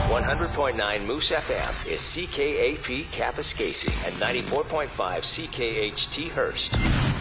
100.9 Moose FM is CKAP Kapuskasing and 94.5 CKHT Hearst.